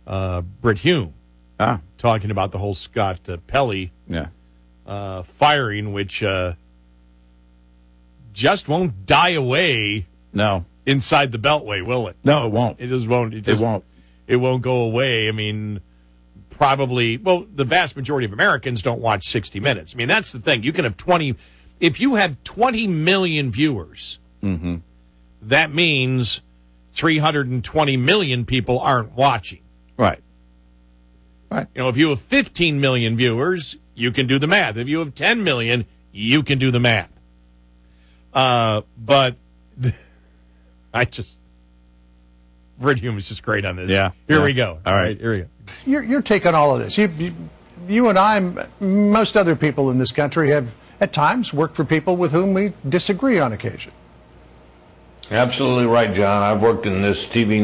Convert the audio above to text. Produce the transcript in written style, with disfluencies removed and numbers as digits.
Britt Hume talking about the whole Scott Pelley firing, which just won't die away. No. Inside the Beltway, will it? No, it won't. It just won't. It won't. It won't go away. I mean, probably. Well, the vast majority of Americans don't watch 60 Minutes. I mean, that's the thing. You can have 20. If you have 20 million viewers, that means 320 million people aren't watching. Right. You know, if you have 15 million viewers, you can do the math. If you have 10 million, you can do the math. But Britt Hume is just great on this. Yeah. Here we go. All right. Here we go. Your take on all of this. You and I, most other people in this country, have at times worked for people with whom we disagree on occasion. Absolutely right, John. I've worked in this TV